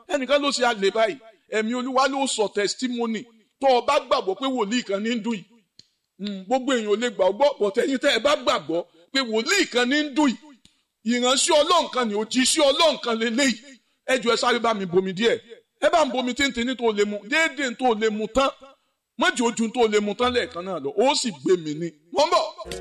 ẹnìkan ló ṣe àlè báyìí ẹ̀mí olúwa ló sọ testimony tó o bá gbàgbọ́ pé wòlíì kan ní ń dùn yìí gbogbo èèyàn ò lè gbàgbọ́ bọ̀tẹ́yìn tẹ́ ẹ bá gbàgbọ́ pé wòlíì kan ní ń dùn yìí ìránṣẹ́ ọlọ́run kan ní òjíṣẹ́ ọlọ́run kan lélẹ́yìí ẹ jọ̀ọ́ ẹ sáré bá mi bomi díẹ̀ ẹ bá ń bomi téńténí tó lè mu déédéé tó lè mu tán mọ́jì ojú tó lè mu tán lẹ́ẹ̀kan náà lọ ó sì gbé mi ní. mo ń bọ̀.